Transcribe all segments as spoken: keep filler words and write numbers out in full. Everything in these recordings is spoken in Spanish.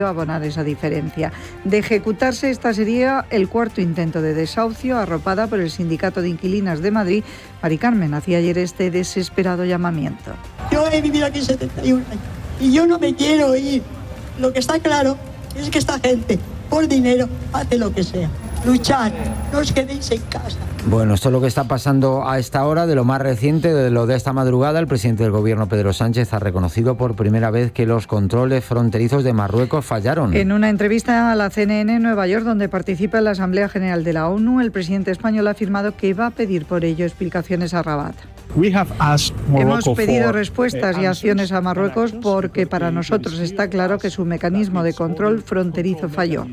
abonar esa diferencia. De ejecutarse, esta sería el cuarto intento de desahucio, arropada por el Sindicato de Inquilinas de Madrid. Mari Carmen hacía ayer este desesperado llamamiento. Yo he vivido aquí setenta y un años y yo no me quiero ir. Lo que está claro es que esta gente, por dinero, hace lo que sea. Luchad, no os quedéis en casa. Bueno, esto es lo que está pasando a esta hora. De lo más reciente, de lo de esta madrugada, el presidente del gobierno, Pedro Sánchez, ha reconocido por primera vez que los controles fronterizos de Marruecos fallaron. En una entrevista a la C N N en Nueva York, donde participa en la Asamblea General de la ONU, el presidente español ha afirmado que va a pedir por ello explicaciones a Rabat. Hemos pedido respuestas y acciones a Marruecos porque para nosotros está claro que su mecanismo de control fronterizo falló.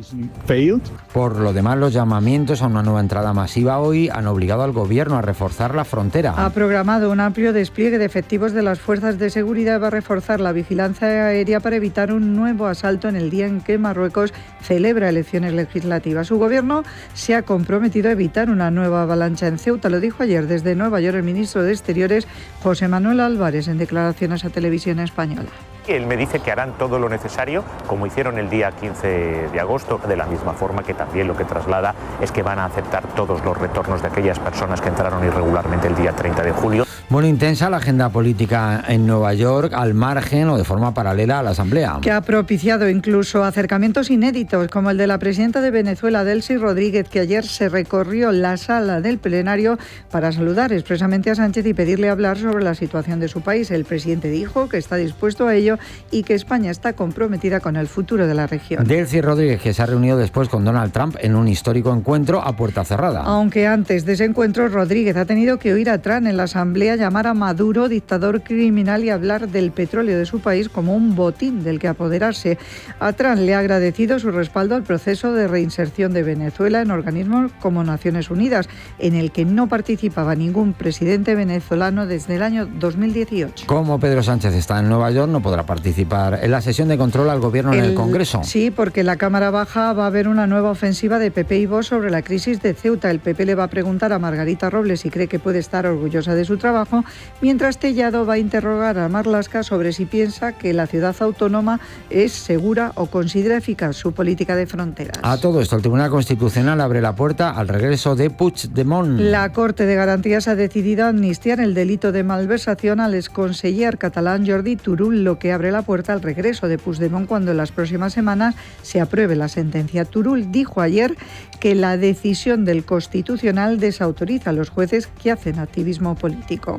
Por lo demás, los llamamientos a una nueva entrada masiva hoy han obligado al gobierno a reforzar la frontera. Ha programado un amplio despliegue de efectivos de las fuerzas de seguridad y va a reforzar la vigilancia aérea para evitar un nuevo asalto en el día en que Marruecos celebra elecciones legislativas. Su gobierno se ha comprometido a evitar una nueva avalancha en Ceuta. Lo dijo ayer desde Nueva York el ministro de Exteriores, José Manuel Álvarez, en declaraciones a Televisión Española. Él me dice que harán todo lo necesario, como hicieron el día quince de agosto, de la misma forma que también lo que traslada es que van a aceptar todos los retornos de aquellas personas que entraron irregularmente el día treinta de julio. Bueno, intensa la agenda política en Nueva York, al margen o de forma paralela a la Asamblea. Que ha propiciado incluso acercamientos inéditos, como el de la presidenta de Venezuela, Delcy Rodríguez, que ayer se recorrió la sala del plenario para saludar expresamente a Sánchez y pedirle hablar sobre la situación de su país. El presidente dijo que está dispuesto a ello y que España está comprometida con el futuro de la región. Delcy Rodríguez, que se ha reunido después con Donald Trump en un histórico encuentro a puerta cerrada. Aunque antes de ese encuentro, Rodríguez ha tenido que oír a Trump en la Asamblea llamar a Maduro dictador criminal y hablar del petróleo de su país como un botín del que apoderarse. A Trump le ha agradecido su respaldo al proceso de reinserción de Venezuela en organismos como Naciones Unidas, en el que no participaba ningún presidente venezolano desde el año dos mil dieciocho. Como Pedro Sánchez está en Nueva York, no podrá participar en la sesión de control al gobierno el, en el Congreso. Sí, porque en la Cámara Baja va a haber una nueva ofensiva de P P y Vox sobre la crisis de Ceuta. El P P le va a preguntar a Margarita Robles si cree que puede estar orgullosa de su trabajo, mientras Tellado va a interrogar a Marlaska sobre si piensa que la ciudad autónoma es segura o considera eficaz su política de fronteras. A todo esto, el Tribunal Constitucional abre la puerta al regreso de Puigdemont. La Corte de Garantías ha decidido amnistiar el delito de malversación al exconseller catalán Jordi Turull, lo que abre la puerta al regreso de Puigdemont cuando en las próximas semanas se apruebe la sentencia. Turull dijo ayer que la decisión del Constitucional desautoriza a los jueces que hacen activismo político.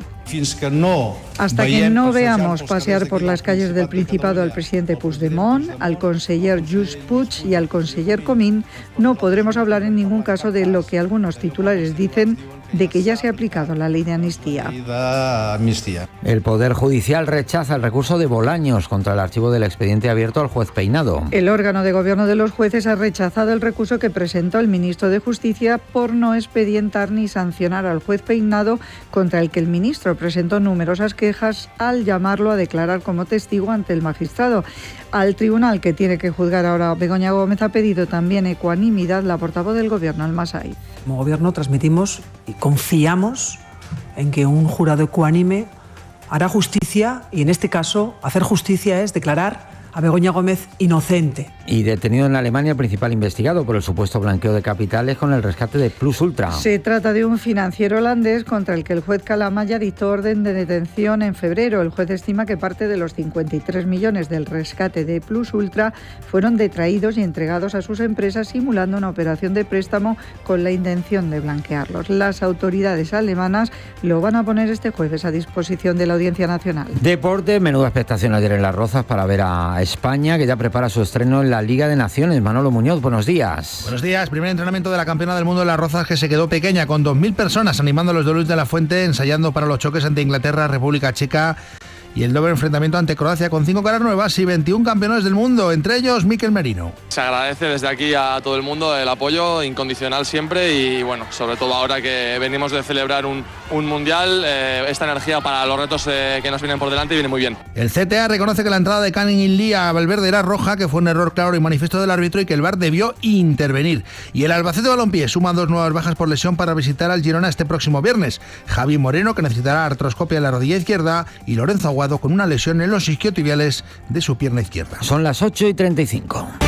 Hasta que no veamos pasear por las calles del Principado al presidente Puigdemont, al conseller Lluís Puig y al conseller Comín, no podremos hablar en ningún caso de lo que algunos titulares dicen de que ya se ha aplicado la ley de amnistía. El Poder Judicial rechaza el recurso de Bolaños contra el archivo del expediente abierto al juez Peinado. El órgano de gobierno de los jueces ha rechazado el recurso que presentó el ministro de Justicia por no expedientar ni sancionar al juez Peinado, contra el que el ministro presentó numerosas quejas al llamarlo a declarar como testigo ante el magistrado. Al tribunal que tiene que juzgar ahora Begoña Gómez ha pedido también ecuanimidad la portavoz del gobierno, Alma Saíz. Como gobierno transmitimos y confiamos en que un jurado ecuánime hará justicia, y en este caso hacer justicia es declarar a Begoña Gómez inocente. Y detenido en Alemania el principal investigado por el supuesto blanqueo de capitales con el rescate de Plus Ultra. Se trata de un financiero holandés contra el que el juez Calamaya dictó orden de detención en febrero. El juez estima que parte de los cincuenta y tres millones del rescate de Plus Ultra fueron detraídos y entregados a sus empresas simulando una operación de préstamo con la intención de blanquearlos. Las autoridades alemanas lo van a poner este jueves a disposición de la Audiencia Nacional. Deporte, menuda expectación ayer en Las Rozas para ver a España, que ya prepara su estreno en la Liga de Naciones. Manolo Muñoz, buenos días. Buenos días. Primer entrenamiento de la Campeona del Mundo de Las Rozas, que se quedó pequeña, con dos mil personas animando a los de Luis de la Fuente, ensayando para los choques ante Inglaterra, República Checa y el doble enfrentamiento ante Croacia, con cinco caras nuevas y veintiún campeones del mundo, entre ellos Mikel Merino. Se agradece desde aquí a todo el mundo el apoyo incondicional siempre, y bueno, sobre todo ahora que venimos de celebrar un, un mundial, eh, esta energía para los retos eh, que nos vienen por delante viene muy bien. El C T A reconoce que la entrada de Canning Lee a Valverde era roja, que fue un error claro y manifiesto del árbitro y que el V A R debió intervenir. Y el Albacete Balompié suma dos nuevas bajas por lesión para visitar al Girona este próximo viernes. Javi Moreno, que necesitará artroscopia en la rodilla izquierda, y Lorenzo Aguado, con una lesión en los isquiotibiales de su pierna izquierda. Son las ocho y treinta y cinco.